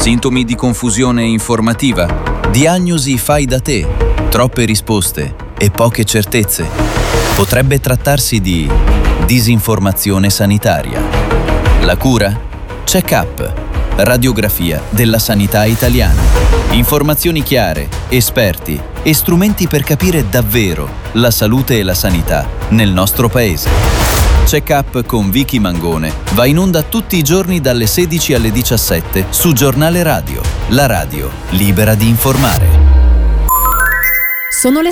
Sintomi di confusione informativa, diagnosi fai da te, troppe risposte e poche certezze. Potrebbe trattarsi di disinformazione sanitaria. La cura? Check-up. Radiografia della sanità italiana. Informazioni chiare, esperti e strumenti per capire davvero la salute e la sanità nel nostro paese. Check-up con Vicky Mangone va in onda tutti i giorni dalle 16 alle 17 su Giornale Radio, la radio libera di informare. Sono le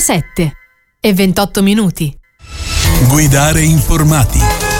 7:28. Guidare informati.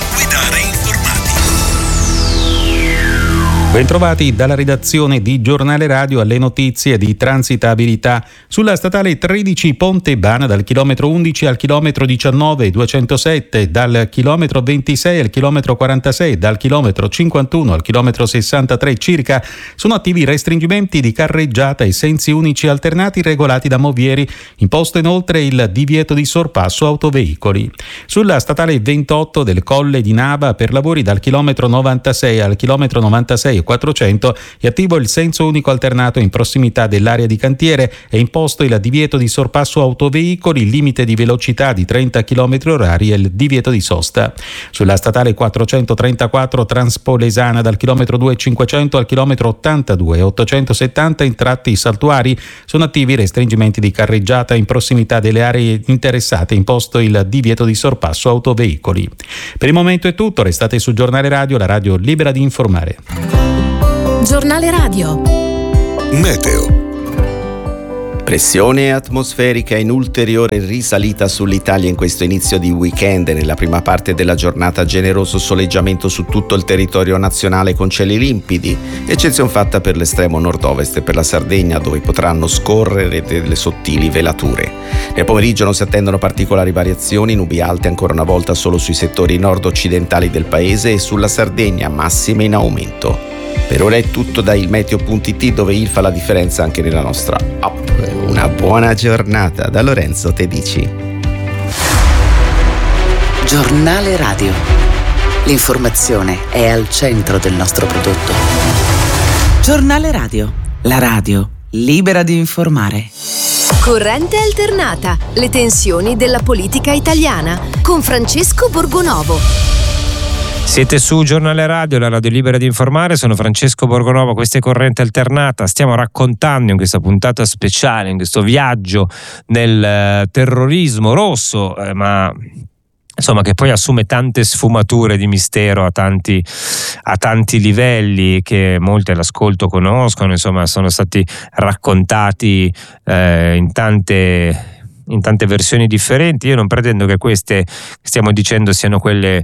Bentrovati dalla redazione di Giornale Radio alle notizie di transitabilità. Sulla statale 13 Ponte Bana dal chilometro 11 al chilometro 19 207, dal chilometro 26 al chilometro 46, dal chilometro 51 al chilometro 63 circa, sono attivi restringimenti di carreggiata e sensi unici alternati regolati da Movieri, imposto inoltre il divieto di sorpasso autoveicoli. Sulla statale 28 del Colle di Nava per lavori dal chilometro 96 al chilometro 96 400 è attivo il senso unico alternato in prossimità dell'area di cantiere, è imposto il divieto di sorpasso autoveicoli, limite di velocità di 30 km/h e il divieto di sosta. Sulla statale 434 Transpolesana dal chilometro 2,500 al chilometro 82 e 870 in tratti saltuari sono attivi restringimenti di carreggiata in prossimità delle aree interessate, imposto il divieto di sorpasso autoveicoli. Per il momento è tutto, restate su Giornale Radio, la radio libera di informare. Giornale Radio. Meteo. Pressione atmosferica in ulteriore risalita sull'Italia in questo inizio di weekend. Nella prima parte della giornata generoso soleggiamento su tutto il territorio nazionale con cieli limpidi, eccezione fatta per l'estremo nord-ovest e per la Sardegna, dove potranno scorrere delle sottili velature. Nel pomeriggio non si attendono particolari variazioni, nubi alte ancora una volta solo sui settori nord-occidentali del paese e sulla Sardegna, massime in aumento. Per ora è tutto da ilmeteo.it, dove il fa la differenza anche nella nostra app. Una buona giornata da Lorenzo Tedici. Giornale Radio. L'informazione è al centro del nostro prodotto. Giornale Radio. La radio libera di informare. Corrente alternata. Le tensioni della politica italiana con Francesco Borgonovo. Siete su Giornale Radio, la radio libera di informare, sono Francesco Borgonovo, questa è Corrente Alternata, stiamo raccontando in questa puntata speciale, in questo viaggio nel terrorismo rosso, ma insomma che poi assume tante sfumature di mistero a tanti livelli che molti all'ascolto conoscono, insomma sono stati raccontati in tante versioni differenti. Io non pretendo che queste stiamo dicendo siano quelle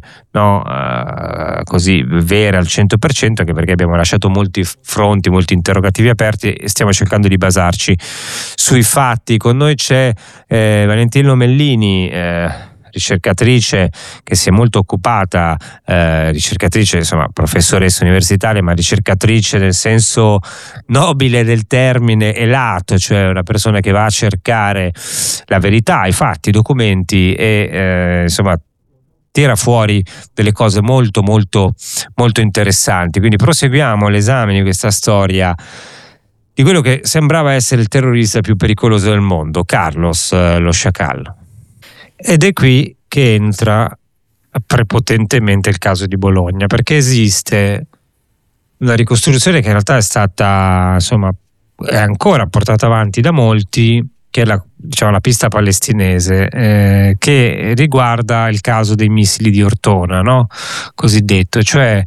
così vere al 100%, anche perché abbiamo lasciato molti fronti, molti interrogativi aperti e stiamo cercando di basarci sui fatti. Con noi c'è Valentina Lomellini, ricercatrice che si è molto occupata, ricercatrice, insomma professoressa universitaria, ma ricercatrice nel senso nobile del termine e lato, cioè una persona che va a cercare la verità, i fatti, i documenti e insomma tira fuori delle cose molto molto molto interessanti. Quindi proseguiamo l'esame di questa storia di quello che sembrava essere il terrorista più pericoloso del mondo, Carlos lo Sciacallo. Ed è qui che entra prepotentemente il caso di Bologna, perché esiste una ricostruzione che in realtà è stata, insomma, è ancora portata avanti da molti, che è la pista palestinese, che riguarda il caso dei missili di Ortona, no? Cosiddetto, cioè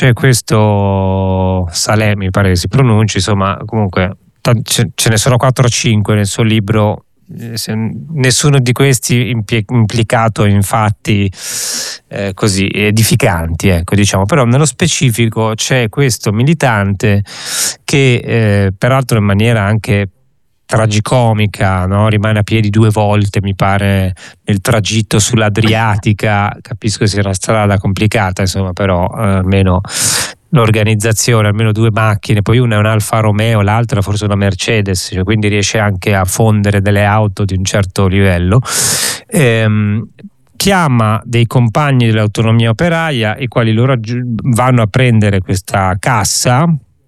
questo Saleh, mi pare che si pronunci, insomma, comunque ce ne sono 4 o 5 nel suo libro. Nessuno di questi implicato in fatti così edificanti, ecco, diciamo. Però nello specifico c'è questo militante che peraltro in maniera anche tragicomica, no? Rimane a piedi 2 volte, mi pare, nel tragitto sull'Adriatica. Capisco sia una strada complicata, insomma, però almeno l'organizzazione, almeno 2 macchine, poi una è un Alfa Romeo, l'altra forse una Mercedes, cioè quindi riesce anche a fondere delle auto di un certo livello. Chiama dei compagni dell'autonomia operaia, i quali loro vanno a prendere questa cassa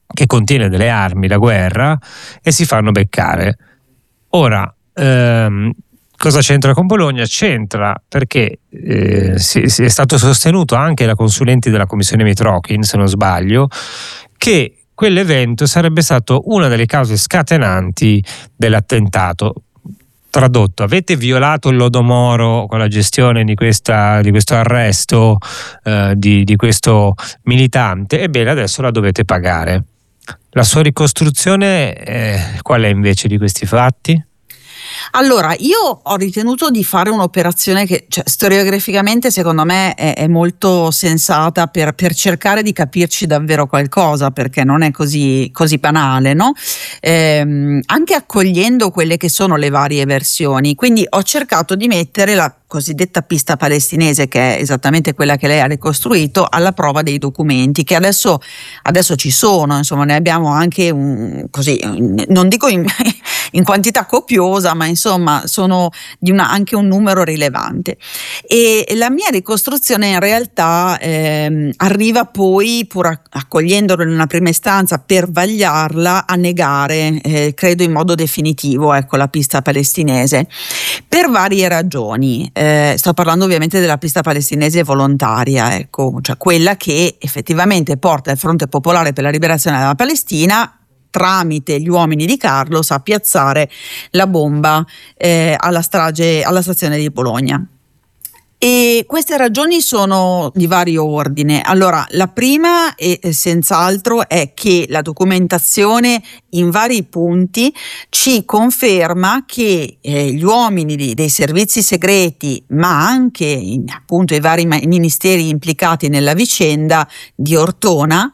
che contiene delle armi da guerra, e si fanno beccare. Ora, cosa c'entra con Bologna? C'entra perché è stato sostenuto anche da consulenti della commissione Mitrokhin, se non sbaglio, che quell'evento sarebbe stato una delle cause scatenanti dell'attentato. Tradotto, avete violato il lodo Moro con la gestione di questo arresto di questo militante, ebbene adesso la dovete pagare. La sua ricostruzione qual è invece di questi fatti? Allora, io ho ritenuto di fare un'operazione che, storiograficamente, secondo me è molto sensata per cercare di capirci davvero qualcosa, perché non è così banale, no? Anche accogliendo quelle che sono le varie versioni. Quindi ho cercato di mettere la cosiddetta pista palestinese, che è esattamente quella che lei ha ricostruito, alla prova dei documenti che adesso ci sono, insomma, ne abbiamo anche così, non dico in quantità copiosa, ma insomma sono di anche un numero rilevante. E la mia ricostruzione in realtà arriva poi, pur accogliendolo in una prima istanza, per vagliarla, a negare, credo in modo definitivo, la pista palestinese, per varie ragioni. Sto parlando ovviamente della pista palestinese volontaria, cioè quella che effettivamente porta il Fronte Popolare per la Liberazione della Palestina, tramite gli uomini di Carlos, a piazzare la bomba alla stazione di Bologna. E queste ragioni sono di vario ordine. Allora, la prima senz'altro è che la documentazione in vari punti ci conferma che gli uomini dei servizi segreti, ma anche appunto i vari ministeri implicati nella vicenda di Ortona,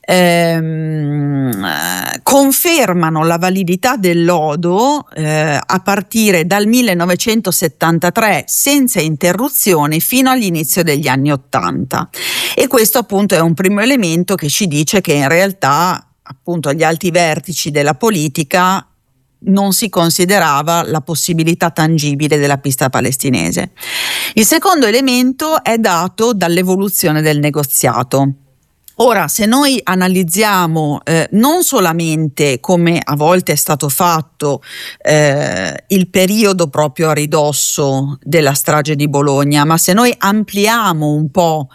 confermano la validità del lodo a partire dal 1973 senza interruzione fino all'inizio degli anni '80, e questo appunto è un primo elemento che ci dice che in realtà appunto agli alti vertici della politica non si considerava la possibilità tangibile della pista palestinese. Il secondo elemento è dato dall'evoluzione del negoziato. Ora, se noi analizziamo non solamente, come a volte è stato fatto, il periodo proprio a ridosso della strage di Bologna, ma se noi ampliamo un po'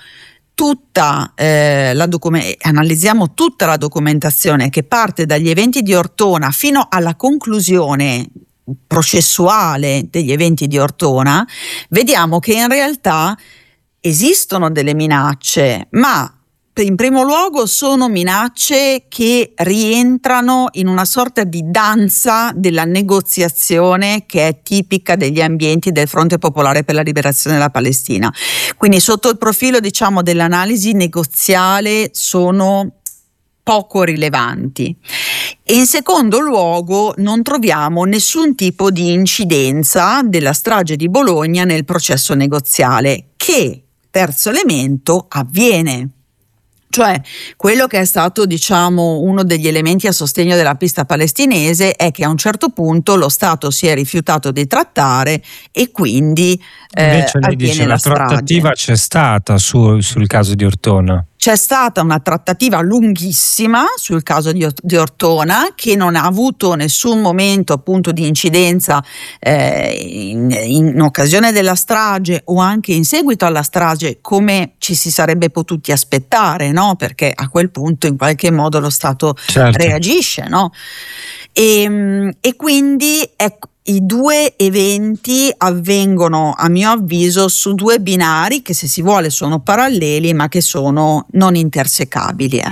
analizziamo tutta la documentazione che parte dagli eventi di Ortona fino alla conclusione processuale degli eventi di Ortona, vediamo che in realtà esistono delle minacce, ma in primo luogo sono minacce che rientrano in una sorta di danza della negoziazione che è tipica degli ambienti del Fronte Popolare per la Liberazione della Palestina. Quindi sotto il profilo, diciamo, dell'analisi negoziale sono poco rilevanti. E in secondo luogo non troviamo nessun tipo di incidenza della strage di Bologna nel processo negoziale, che, terzo elemento, avviene. Cioè, quello che è stato, diciamo, uno degli elementi a sostegno della pista palestinese è che a un certo punto lo Stato si è rifiutato di trattare e quindi invece lei dice la trattativa c'è stata sul caso di Ortona. C'è stata una trattativa lunghissima sul caso di Ortona, che non ha avuto nessun momento appunto di incidenza in occasione della strage o anche in seguito alla strage, come ci si sarebbe potuti aspettare, no? Perché a quel punto in qualche modo lo Stato reagisce, no? E quindi i due eventi avvengono, a mio avviso, su due binari che, se si vuole, sono paralleli ma che sono non intersecabili.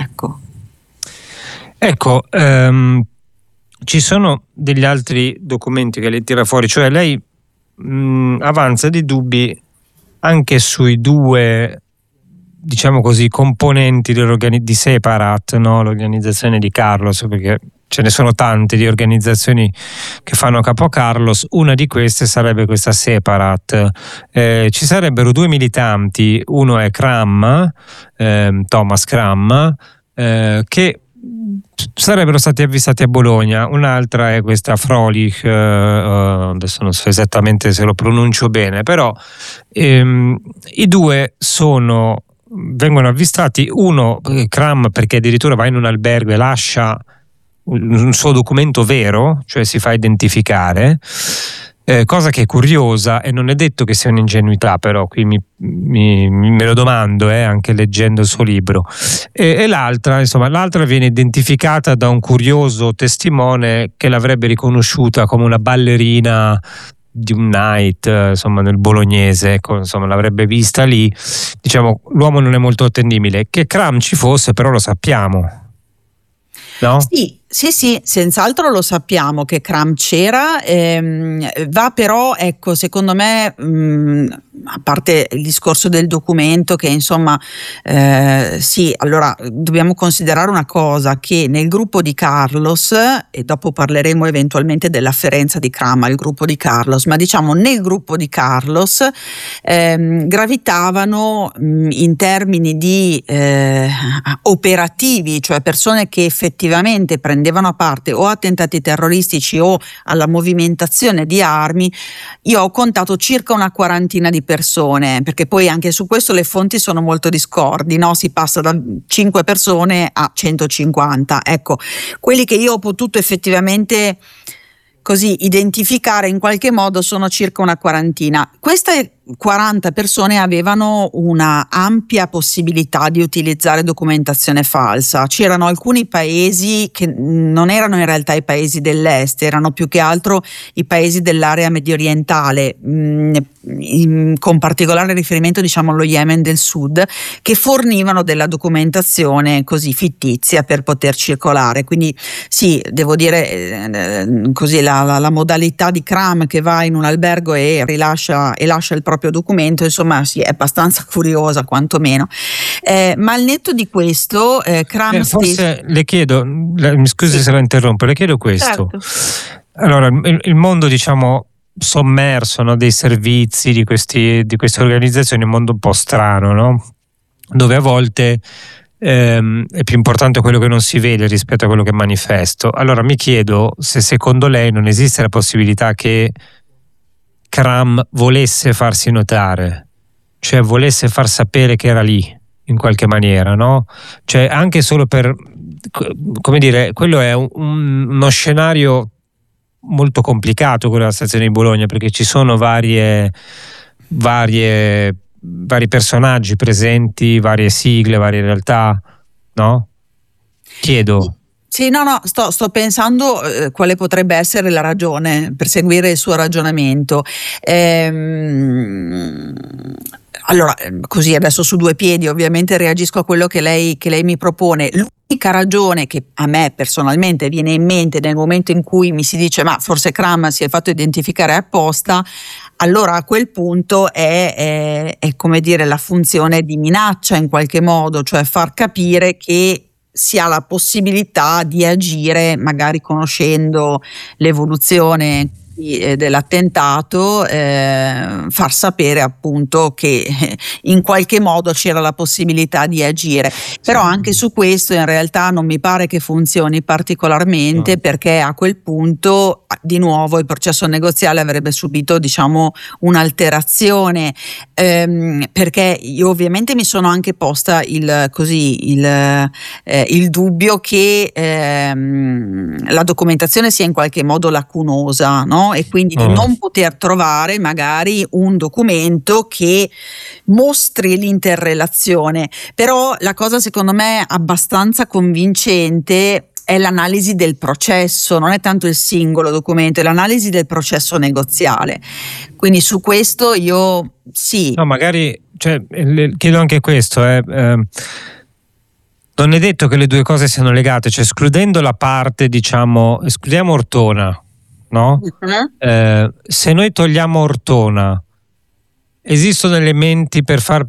Ecco, ci sono degli altri documenti che lei tira fuori, cioè lei avanza dei dubbi anche sui due, diciamo così, componenti di Separat, no? L'organizzazione di Carlos, perché ce ne sono tante di organizzazioni che fanno capo a Carlos. Una di queste sarebbe questa Separat. Ci sarebbero due militanti, uno è Cram, Thomas Cram, che sarebbero stati avvistati a Bologna, un'altra è questa Frolich, adesso non so esattamente se lo pronuncio bene, però i due sono vengono avvistati, uno Cram perché addirittura va in un albergo e lascia un suo documento vero, cioè si fa identificare, cosa che è curiosa e non è detto che sia un'ingenuità, però qui me lo domando anche leggendo il suo libro, e l'altra viene identificata da un curioso testimone che l'avrebbe riconosciuta come una ballerina di un night, insomma, nel bolognese, ecco, insomma, l'avrebbe vista lì. Diciamo, l'uomo non è molto attendibile. Che Cram ci fosse, però lo sappiamo, no? Sì, senz'altro lo sappiamo che Cram c'era, va però, ecco, secondo me, a parte il discorso del documento che insomma, sì, allora dobbiamo considerare una cosa, che nel gruppo di Carlos, e dopo parleremo eventualmente dell'afferenza di Cram al gruppo di Carlos, ma diciamo nel gruppo di Carlos gravitavano in termini di operativi, cioè persone che effettivamente prendevano a parte o attentati terroristici o alla movimentazione di armi, io ho contato circa una quarantina di persone, perché poi anche su questo le fonti sono molto discordi, no? Si passa da 5 persone a 150. Ecco, quelli che io ho potuto effettivamente così identificare in qualche modo sono circa una quarantina. Queste 40 persone avevano una ampia possibilità di utilizzare documentazione falsa. C'erano alcuni paesi che non erano in realtà i paesi dell'est, erano più che altro i paesi dell'area medio orientale, con particolare riferimento diciamo allo Yemen del Sud, che fornivano della documentazione così fittizia per poter circolare. Quindi sì, devo dire così la modalità di Cram che va in un albergo e lascia il proprio documento, insomma sì, è abbastanza curiosa quantomeno, ma al netto di questo Cram forse le chiedo, mi scusi se la interrompo, le chiedo questo. Certo. Allora il mondo diciamo sommerso, no, dei servizi di queste organizzazioni è un mondo un po' strano, no? Dove a volte è più importante quello che non si vede rispetto a quello che manifesto. Allora mi chiedo se secondo lei non esiste la possibilità che Cram volesse farsi notare, cioè volesse far sapere che era lì in qualche maniera, no? Cioè anche solo per, come dire, quello è uno scenario molto complicato, quello della stazione di Bologna, perché ci sono vari personaggi presenti, varie sigle, varie realtà, no? Chiedo. Sì, no, sto pensando quale potrebbe essere la ragione per seguire il suo ragionamento. Allora, così adesso su due piedi ovviamente reagisco a quello che lei mi propone. L'unica ragione che a me personalmente viene in mente nel momento in cui mi si dice ma forse Cram si è fatto identificare apposta, allora a quel punto è come dire la funzione di minaccia in qualche modo, cioè far capire che si ha la possibilità di agire magari conoscendo l'evoluzione dell'attentato, far sapere appunto che in qualche modo c'era la possibilità di agire. Però anche su questo in realtà non mi pare che funzioni particolarmente, perché a quel punto di nuovo il processo negoziale avrebbe subito diciamo un'alterazione, perché io ovviamente mi sono anche posta il dubbio che la documentazione sia in qualche modo lacunosa, no? E quindi di non poter trovare magari un documento che mostri l'interrelazione. Però la cosa secondo me abbastanza convincente è l'analisi del processo, non è tanto il singolo documento, è l'analisi del processo negoziale. Quindi su questo io sì. No, magari, cioè, chiedo anche questo, non è detto che le due cose siano legate, cioè escludendo la parte, diciamo, escludiamo Ortona, no? Se noi togliamo Ortona, esistono elementi per far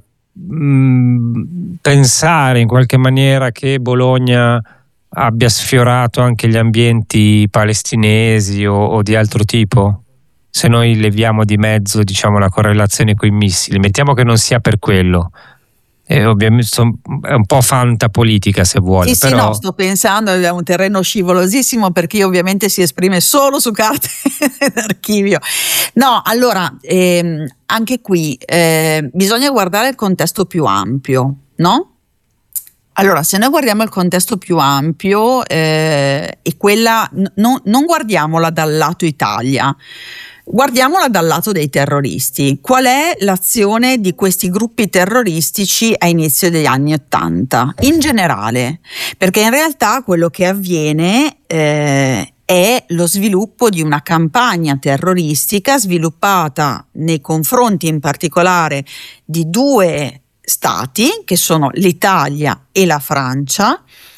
pensare in qualche maniera che Bologna abbia sfiorato anche gli ambienti palestinesi o di altro tipo? Se noi leviamo di mezzo, diciamo, la correlazione con i missili, mettiamo che non sia per quello. Ovviamente è un po' fantapolitica se vuole. Sì, però... sì, no, sto pensando, è un terreno scivolosissimo perché ovviamente si esprime solo su carte d'archivio. No, allora, anche qui bisogna guardare il contesto più ampio, no? Allora, se noi guardiamo il contesto più ampio, e quella non guardiamola dal lato Italia, guardiamola dal lato dei terroristi. Qual è l'azione di questi gruppi terroristici a inizio degli anni '80? In generale, perché in realtà quello che avviene è lo sviluppo di una campagna terroristica sviluppata nei confronti in particolare di due stati, che sono l'Italia e la Francia,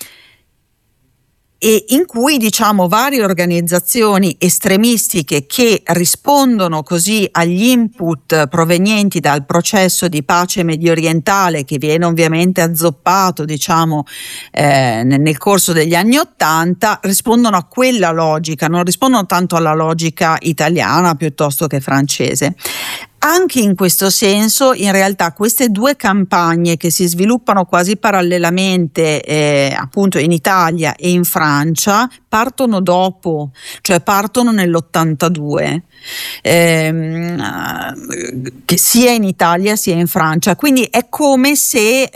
e in cui varie organizzazioni estremistiche che rispondono così agli input provenienti dal processo di pace mediorientale, che viene ovviamente azzoppato nel corso degli anni '80, rispondono a quella logica, non rispondono tanto alla logica italiana piuttosto che francese. Anche in questo senso, in realtà, queste due campagne che si sviluppano quasi parallelamente appunto in Italia e in Francia partono dopo, cioè partono nell'82, che sia in Italia sia in Francia. Quindi è come se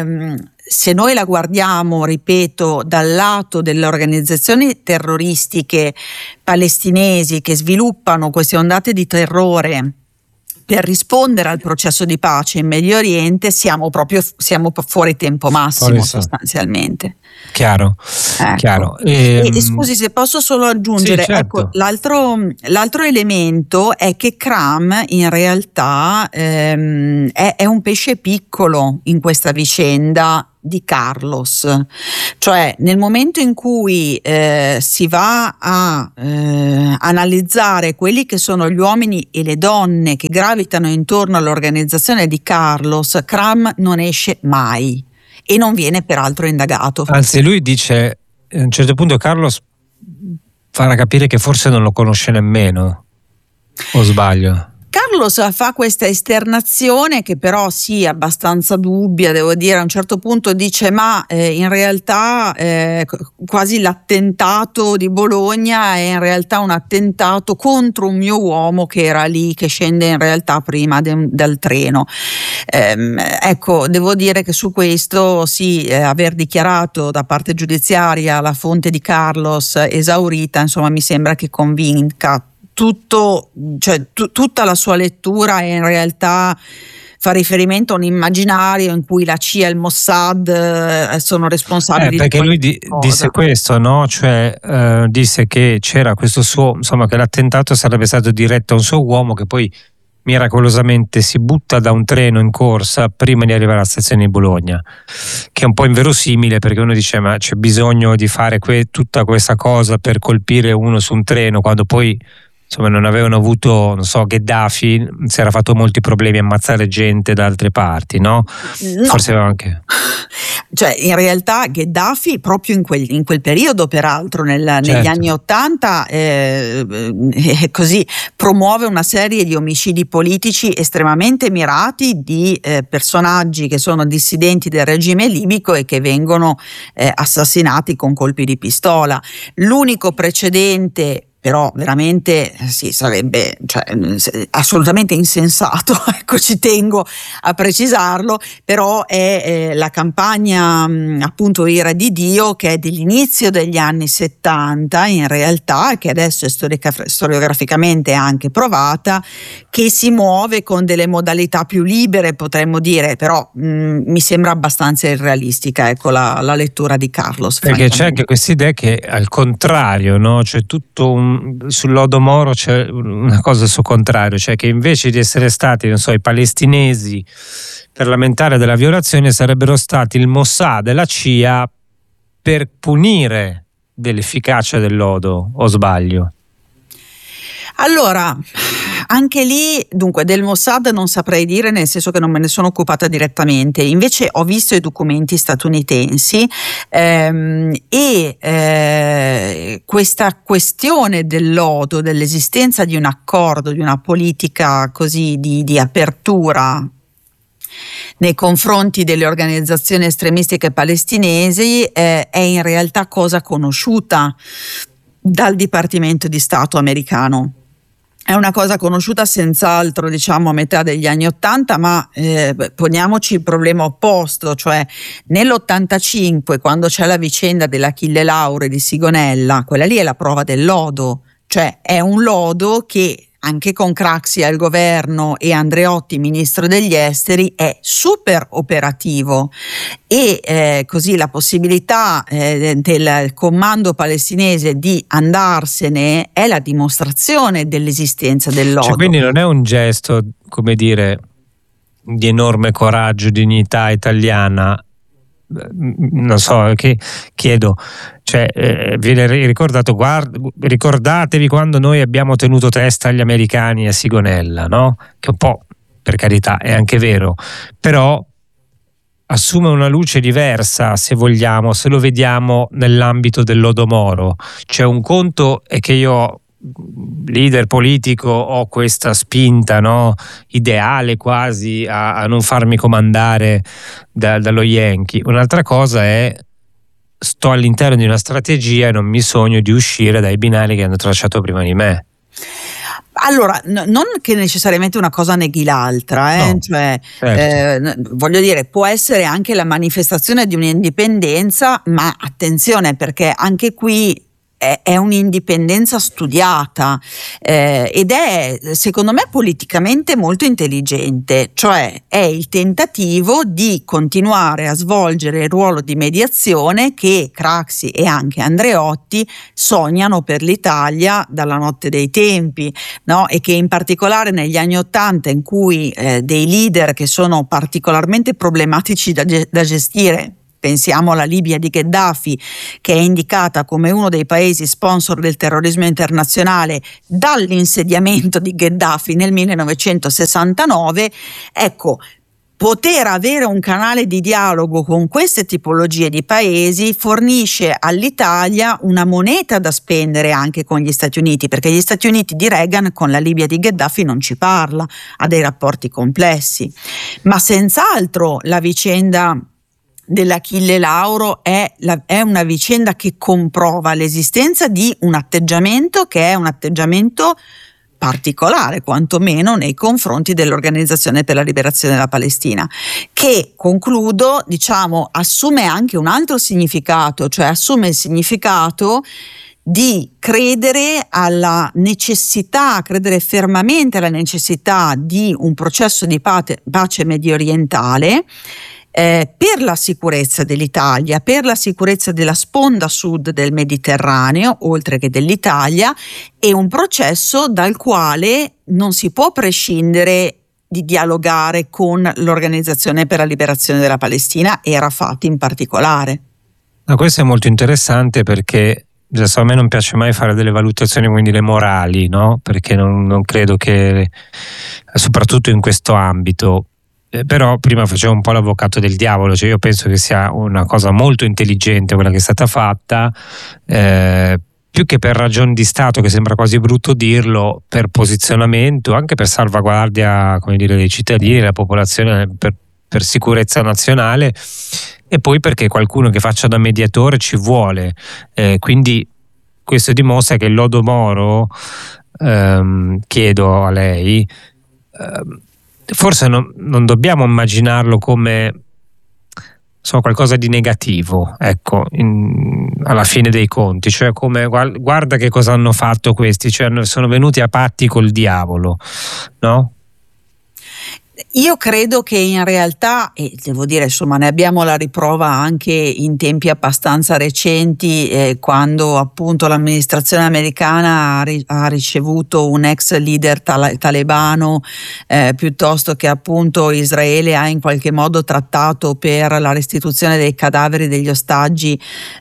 noi la guardiamo, ripeto, dal lato delle organizzazioni terroristiche palestinesi che sviluppano queste ondate di terrore per rispondere al processo di pace in Medio Oriente, siamo fuori tempo massimo, sostanzialmente. Chiaro, ecco. Chiaro. E scusi, se posso solo aggiungere, sì, certo. Ecco, l'altro elemento è che Cram in realtà è un pesce piccolo in questa vicenda di Carlos, cioè nel momento in cui si va a analizzare quelli che sono gli uomini e le donne che gravitano intorno all'organizzazione di Carlos, Cram non esce mai e non viene peraltro indagato. Anzi, lui dice a un certo punto Carlos farà capire che forse non lo conosce nemmeno, o sbaglio? Carlos fa questa esternazione che però sì, abbastanza dubbia, devo dire. A un certo punto dice ma in realtà quasi l'attentato di Bologna è in realtà un attentato contro un mio uomo che era lì, che scende in realtà prima del treno. Ecco, devo dire che su questo sì, aver dichiarato da parte giudiziaria la fonte di Carlos esaurita, insomma, mi sembra che convinca tutta la sua lettura è in realtà fa riferimento a un immaginario in cui la CIA e il Mossad sono responsabili perché lui disse questo, no? Cioè disse che c'era questo suo, insomma, che l'attentato sarebbe stato diretto a un suo uomo che poi miracolosamente si butta da un treno in corsa prima di arrivare alla stazione di Bologna, che è un po' inverosimile, perché uno dice ma c'è bisogno di fare tutta questa cosa per colpire uno su un treno, quando poi insomma non avevano avuto, non so, Gheddafi si era fatto molti problemi a ammazzare gente da altre parti, no? Forse aveva anche... Cioè in realtà Gheddafi proprio in quel periodo, peraltro negli anni '80 così promuove una serie di omicidi politici estremamente mirati di personaggi che sono dissidenti del regime libico e che vengono assassinati con colpi di pistola. L'unico precedente però veramente sì, sarebbe assolutamente insensato, ecco, ci tengo a precisarlo, però è la campagna appunto Ira di Dio, che è dell'inizio degli anni '70 in realtà, che adesso è storiograficamente anche provata, che si muove con delle modalità più libere, potremmo dire, però mi sembra abbastanza irrealistica, ecco, la lettura di Carlos. Perché c'è anche questa idea che al contrario, no? C'è tutto sull'Odomoro c'è una cosa al suo contrario, cioè che invece di essere stati, non so, i palestinesi per lamentare della violazione, sarebbero stati il Mossad e la CIA per punire dell'efficacia del lodo, o sbaglio? Allora, anche lì, dunque, del Mossad non saprei dire, nel senso che non me ne sono occupata direttamente. Invece ho visto i documenti statunitensi e questa questione del lodo, dell'esistenza di un accordo, di una politica così di apertura nei confronti delle organizzazioni estremistiche palestinesi è in realtà cosa conosciuta dal Dipartimento di Stato americano. è una cosa conosciuta senz'altro, diciamo, a metà degli anni '80, ma poniamoci il problema opposto, cioè nell'85, quando c'è la vicenda dell'Achille Lauro e di Sigonella, quella lì è la prova del lodo, cioè è un lodo che anche con Craxi al governo e Andreotti ministro degli esteri è super operativo, e così la possibilità del comando palestinese di andarsene è la dimostrazione dell'esistenza del lodo. Cioè, quindi non è un gesto, come dire, di enorme coraggio, dignità italiana, non so, che chiedo, cioè viene ricordato, ricordatevi quando noi abbiamo tenuto testa agli americani a Sigonella, no? Che un po', per carità, è anche vero, però assume una luce diversa, se vogliamo, se lo vediamo nell'ambito del lodo Moro. Cioè, un conto è che io, leader politico, ho questa spinta, no, ideale quasi a non farmi comandare dallo Yankee. Un'altra cosa è sto all'interno di una strategia e non mi sogno di uscire dai binari che hanno tracciato prima di me. Allora, non che necessariamente una cosa neghi l'altra, no, cioè, certo. Voglio dire, può essere anche la manifestazione di un'indipendenza, ma attenzione, perché anche qui è un'indipendenza studiata ed è, secondo me, politicamente molto intelligente, cioè è il tentativo di continuare a svolgere il ruolo di mediazione che Craxi e anche Andreotti sognano per l'Italia dalla notte dei tempi, no? E che in particolare negli anni '80, in cui dei leader che sono particolarmente problematici da gestire, pensiamo alla Libia di Gheddafi, che è indicata come uno dei paesi sponsor del terrorismo internazionale dall'insediamento di Gheddafi nel 1969, ecco, poter avere un canale di dialogo con queste tipologie di paesi fornisce all'Italia una moneta da spendere anche con gli Stati Uniti, perché gli Stati Uniti di Reagan con la Libia di Gheddafi non ci parla, ha dei rapporti complessi, ma senz'altro la vicenda dell'Achille Lauro è una vicenda che comprova l'esistenza di un atteggiamento che è un atteggiamento particolare, quantomeno nei confronti dell'Organizzazione per la Liberazione della Palestina, che, concludo, diciamo, assume anche un altro significato, cioè assume il significato di credere alla necessità, credere fermamente alla necessità di un processo di pace medio orientale, per la sicurezza dell'Italia, per la sicurezza della sponda sud del Mediterraneo, oltre che dell'Italia, e un processo dal quale non si può prescindere di dialogare con l'Organizzazione per la Liberazione della Palestina e Arafat in particolare. No, questo è molto interessante, perché adesso a me non piace mai fare delle valutazioni, quindi le morali, no? Perché non credo che, soprattutto in questo ambito, però prima facevo un po' l'avvocato del diavolo, cioè io penso che sia una cosa molto intelligente quella che è stata fatta, più che per ragioni di Stato, che sembra quasi brutto dirlo, per posizionamento, anche per salvaguardia, come dire, dei cittadini, della popolazione, per sicurezza nazionale, e poi perché qualcuno che faccia da mediatore ci vuole, quindi questo dimostra che il lodo Moro, chiedo a lei, forse non dobbiamo immaginarlo come qualcosa di negativo, ecco, alla fine dei conti, cioè come guarda che cosa hanno fatto questi, cioè sono venuti a patti col diavolo, no? Io credo che in realtà, e devo dire, insomma, ne abbiamo la riprova anche in tempi abbastanza recenti, quando appunto l'amministrazione americana ha ricevuto un ex leader talebano, piuttosto che appunto Israele ha in qualche modo trattato per la restituzione dei cadaveri degli ostaggi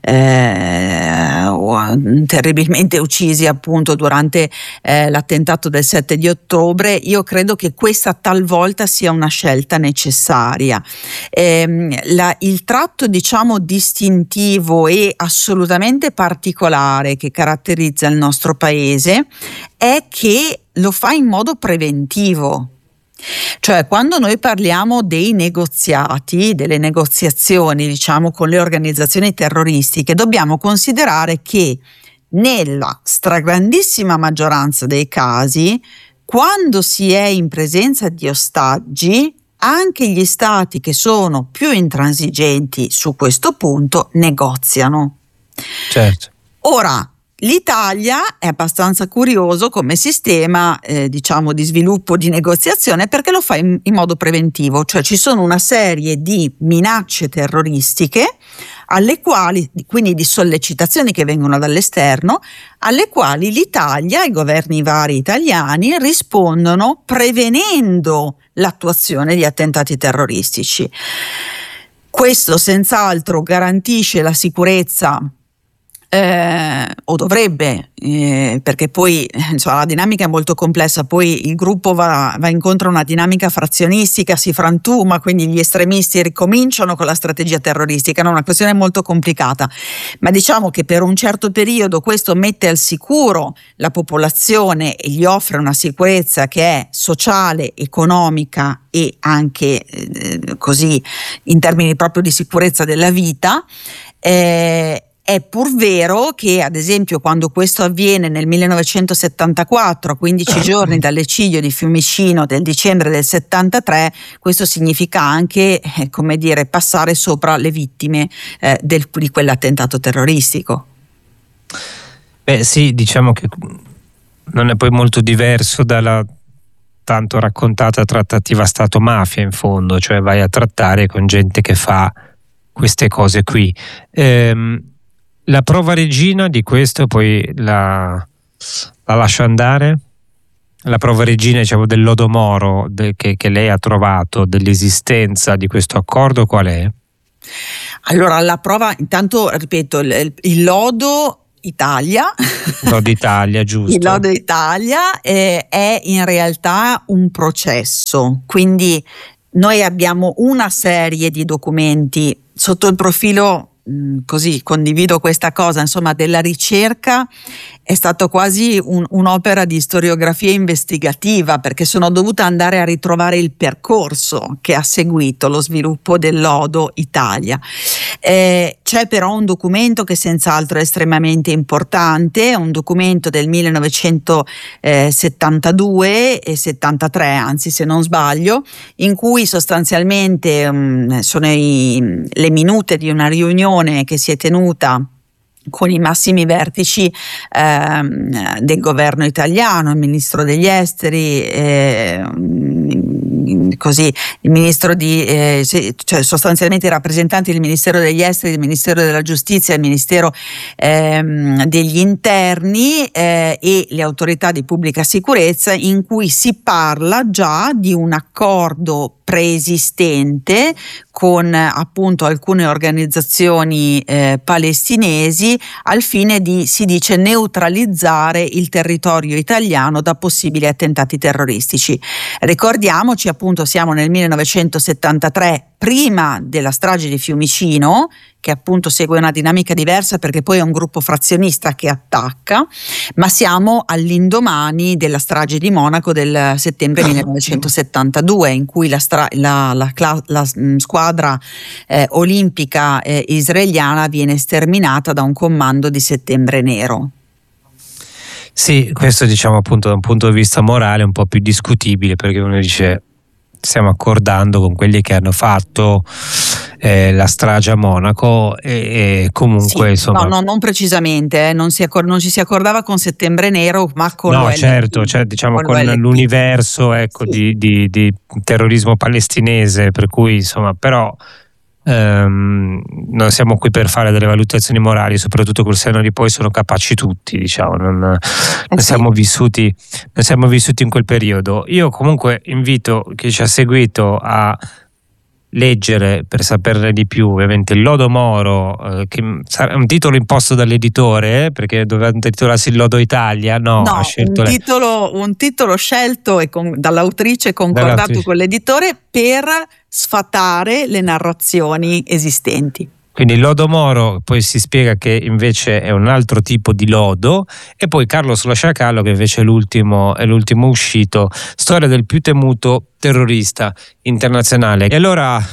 terribilmente uccisi appunto durante l'attentato del 7 di ottobre. Io credo che questa talvolta sia una scelta necessaria. Il tratto, diciamo, distintivo e assolutamente particolare che caratterizza il nostro paese è che lo fa in modo preventivo. Cioè, quando noi parliamo dei negoziati, delle negoziazioni, diciamo, con le organizzazioni terroristiche, dobbiamo considerare che nella stragrandissima maggioranza dei casi, quando si è in presenza di ostaggi, anche gli stati che sono più intransigenti su questo punto negoziano. Certo. Ora, l'Italia è abbastanza curioso come sistema diciamo di sviluppo di negoziazione, perché lo fa in modo preventivo, cioè ci sono una serie di minacce terroristiche alle quali, quindi di sollecitazioni che vengono dall'esterno, alle quali l'Italia, i governi vari italiani rispondono prevenendo l'attuazione di attentati terroristici. Questo senz'altro garantisce la sicurezza, o dovrebbe, perché poi insomma, la dinamica è molto complessa, poi il gruppo va incontro a una dinamica frazionistica, si frantuma, quindi gli estremisti ricominciano con la strategia terroristica, è una questione molto complicata, ma diciamo che per un certo periodo questo mette al sicuro la popolazione e gli offre una sicurezza che è sociale, economica e anche così in termini proprio di sicurezza della vita. È pur vero che, ad esempio, quando questo avviene nel 1974, a 15 giorni dall'eccidio di Fiumicino del dicembre del 73, questo significa anche, come dire, passare sopra le vittime di quell'attentato terroristico. Beh sì, diciamo che non è poi molto diverso dalla tanto raccontata trattativa Stato-mafia, in fondo, cioè vai a trattare con gente che fa queste cose qui. La prova regina di questo, poi la lascio andare. La prova regina, diciamo, del lodo Moro che lei ha trovato, dell'esistenza di questo accordo, qual è? Allora, la prova, intanto ripeto, il lodo Italia. Lodo Italia, giusto. Il lodo Italia è in realtà un processo, quindi noi abbiamo una serie di documenti sotto il profilo, così condivido questa cosa, insomma, della ricerca. È stato quasi un'opera di storiografia investigativa, perché sono dovuta andare a ritrovare il percorso che ha seguito lo sviluppo del lodo Italia. C'è però un documento che senz'altro è estremamente importante, un documento del 1972 e 73, anzi se non sbaglio, in cui sostanzialmente sono le minute di una riunione che si è tenuta con i massimi vertici del governo italiano, il ministro degli esteri, così il ministro cioè sostanzialmente i rappresentanti del Ministero degli Esteri, del Ministero della Giustizia, del Ministero degli Interni e le autorità di pubblica sicurezza, in cui si parla già di un accordo preesistente con appunto alcune organizzazioni palestinesi al fine di, si dice, neutralizzare il territorio italiano da possibili attentati terroristici. Ricordiamoci, appunto, siamo nel 1973, prima della strage di Fiumicino, che appunto segue una dinamica diversa perché poi è un gruppo frazionista che attacca, ma siamo all'indomani della strage di Monaco del settembre 1972, in cui la squadra olimpica israeliana viene sterminata da un comando di Settembre Nero. Sì, questo, diciamo, appunto da un punto di vista morale è un po' più discutibile, perché uno dice stiamo accordando con quelli che hanno fatto la strage a Monaco e comunque sì, insomma no, non precisamente, non ci si accordava con Settembre Nero, ma con certo, cioè, diciamo con l'universo, ecco, sì, di terrorismo palestinese, per cui insomma, però non siamo qui per fare delle valutazioni morali, soprattutto col senno di poi sono capaci tutti, diciamo, non siamo vissuti in quel periodo. Io comunque invito chi ci ha seguito a leggere per saperne di più, ovviamente il Lodo Moro, che è un titolo imposto dall'editore, perché doveva titolarsi il Lodo Italia, ha scelto un titolo scelto e dall'autrice, concordato con l'editore per sfatare le narrazioni esistenti. Quindi il Lodo Moro poi si spiega che invece è un altro tipo di lodo, e poi Carlos Lo Sciacallo, che invece è l'ultimo uscito, storia del più temuto terrorista internazionale. E allora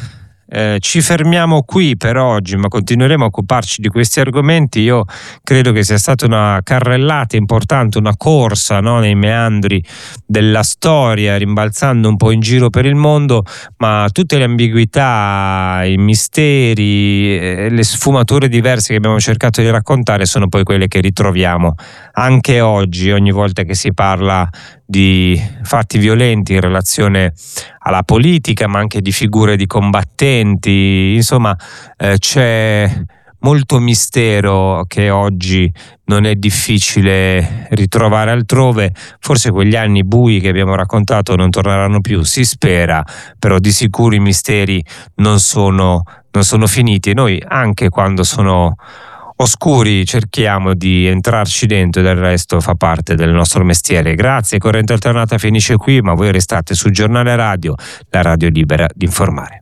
ci fermiamo qui per oggi, ma continueremo a occuparci di questi argomenti. Io credo che sia stata una carrellata importante, una corsa, no, nei meandri della storia, rimbalzando un po' in giro per il mondo, ma tutte le ambiguità, i misteri, le sfumature diverse che abbiamo cercato di raccontare sono poi quelle che ritroviamo anche oggi, ogni volta che si parla di fatti violenti in relazione alla politica, ma anche di figure di combattenti. Insomma, c'è molto mistero che oggi non è difficile ritrovare altrove. Forse quegli anni bui che abbiamo raccontato non torneranno più, si spera, però di sicuro i misteri non sono finiti, e noi anche quando sono oscuri cerchiamo di entrarci dentro, e del resto fa parte del nostro mestiere. Grazie, Corrente Alternata finisce qui, ma voi restate sul Giornale Radio, la radio libera di informare.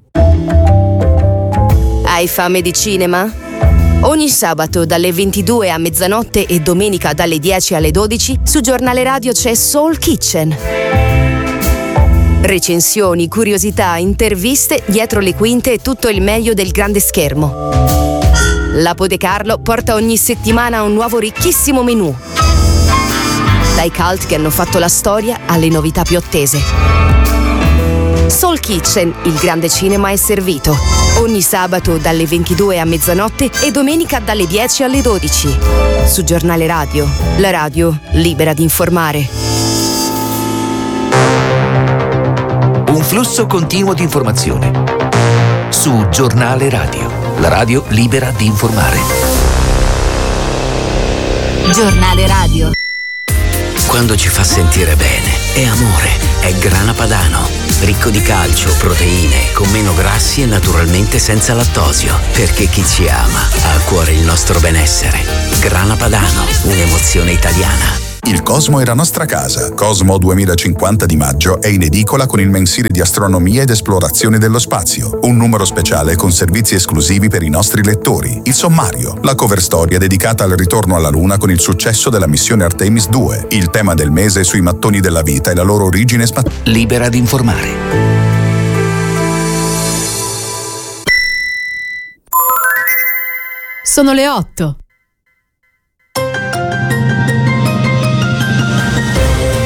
Hai fame di cinema? Ogni sabato dalle 22 a mezzanotte e domenica dalle 10 alle 12 su Giornale Radio c'è Soul Kitchen. Recensioni, curiosità, interviste, dietro le quinte e tutto il meglio del grande schermo. L'Apo De Carlo porta ogni settimana un nuovo ricchissimo menù. Dai cult che hanno fatto la storia alle novità più attese. Soul Kitchen, il grande cinema è servito. Ogni sabato dalle 22 a mezzanotte e domenica dalle 10 alle 12. Su Giornale Radio, la radio libera di informare. Un flusso continuo di informazione. Su Giornale Radio, la radio libera di informare. Giornale Radio. Quando ci fa sentire bene, è amore, è Grana Padano. Ricco di calcio, proteine, con meno grassi e naturalmente senza lattosio. Perché chi ci ama ha a cuore il nostro benessere. Grana Padano, un'emozione italiana. Il Cosmo è la nostra casa. Cosmo 2050 di maggio è in edicola con il mensile di astronomia ed esplorazione dello spazio. Un numero speciale con servizi esclusivi per i nostri lettori. Il sommario, la cover storia dedicata al ritorno alla Luna con il successo della missione Artemis 2. Il tema del mese sui mattoni della vita e la loro origine libera di informare. Sono le 8.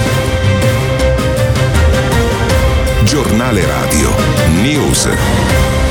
Giornale Radio News.